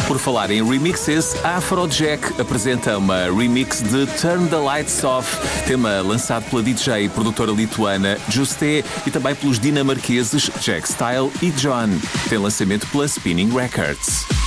Por falar em remixes, Afrojack apresenta uma remix de Turn the Lights Off, tema lançado pela DJ e produtora lituana Juste e também pelos dinamarqueses Jack Style e John. Tem lançamento pela Spinning Records.